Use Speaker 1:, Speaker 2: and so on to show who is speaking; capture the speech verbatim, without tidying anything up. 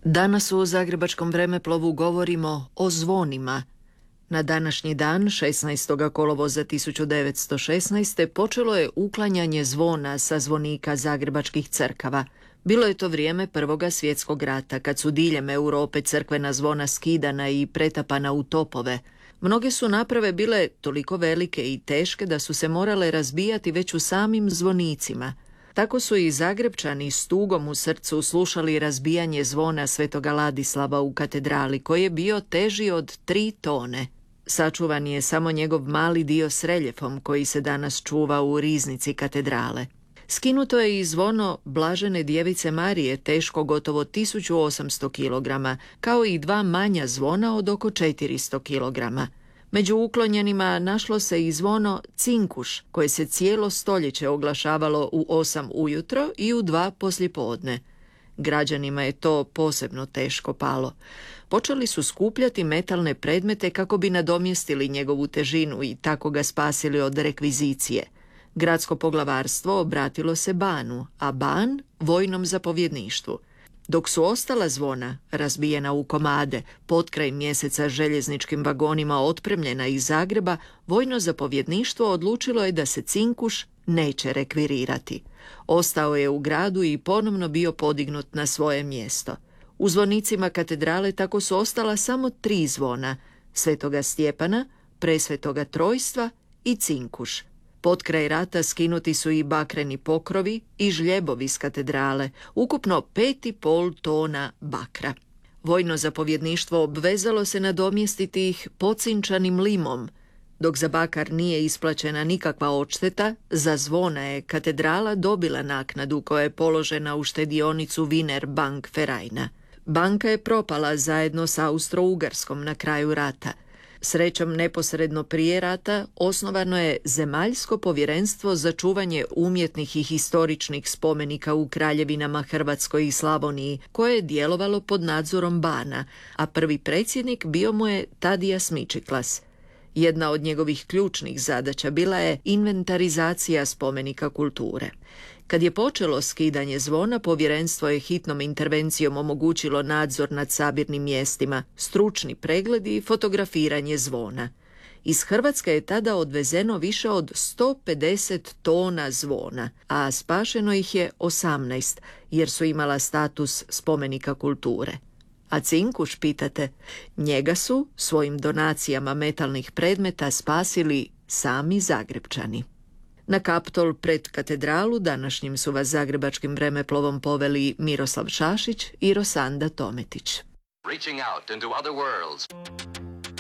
Speaker 1: Danas u Zagrebačkom vremeplovu govorimo o zvonima. Na današnji dan, šesnaestog kolovoza tisuću devetsto šesnaeste. počelo je uklanjanje zvona sa zvonika zagrebačkih crkava. Bilo je to vrijeme Prvoga svjetskog rata, kad su diljem Europe crkvena zvona skidana i pretapana u topove. Mnoge su naprave bile toliko velike i teške da su se morale razbijati već u samim zvonicima. Tako su i Zagrepčani s tugom u srcu slušali razbijanje zvona Svetoga Ladislava u katedrali, koji je bio teži od tri tone. Sačuvan je samo njegov mali dio s reljefom koji se danas čuva u riznici katedrale. Skinuto je i zvono Blažene djevice Marije, teško gotovo tisuću osamsto kilograma, kao i dva manja zvona od oko četiristo kilograma. Među uklonjenima našlo se i zvono Cinkuš, koje se cijelo stoljeće oglašavalo u osam ujutro i u dva poslijepodne. Građanima je to posebno teško palo. Počeli su skupljati metalne predmete kako bi nadomjestili njegovu težinu i tako ga spasili od rekvizicije. Gradsko poglavarstvo obratilo se banu, a ban vojnom zapovjedništvu. Dok su ostala zvona, razbijena u komade, potkraj mjeseca željezničkim vagonima otpremljena iz Zagreba, vojno zapovjedništvo odlučilo je da se Cinkuš neće rekvirirati. Ostao je u gradu i ponovno bio podignut na svoje mjesto. U zvonicima katedrale tako su ostala samo tri zvona: Svetoga Stjepana, Presvetoga Trojstva i Cinkuš. Potkraj rata skinuti su i bakreni pokrovi i žljebovi s katedrale, ukupno pet i pol tona bakra. Vojno zapovjedništvo obvezalo se nadomjestiti ih pocinčanim limom. Dok za bakar nije isplaćena nikakva odšteta, za zvona je katedrala dobila naknadu koja je položena u štedionicu Wiener Bank Vereina. Banka je propala zajedno s Austro-Ugarskom na kraju rata. Srećom, neposredno prije rata osnovano je Zemaljsko povjerenstvo za čuvanje umjetnih i historičnih spomenika u kraljevinama Hrvatskoj i Slavoniji, koje je djelovalo pod nadzorom bana, a prvi predsjednik bio mu je Tadija Smičiklas. Jedna od njegovih ključnih zadaća bila je inventarizacija spomenika kulture. Kad je počelo skidanje zvona, povjerenstvo je hitnom intervencijom omogućilo nadzor nad sabirnim mjestima, stručni pregledi i fotografiranje zvona. Iz Hrvatske je tada odvezeno više od sto pedeset tona zvona, a spašeno ih je osamnaest, jer su imala status spomenika kulture. A Cinkuš, pitate? Njega su svojim donacijama metalnih predmeta spasili sami Zagrepčani. Na Kaptol pred katedralu današnjim su vas Zagrebačkim vremeplovom poveli Miroslav Šašić i Rosanda Tometić.
Speaker 2: Reaching out into other worlds.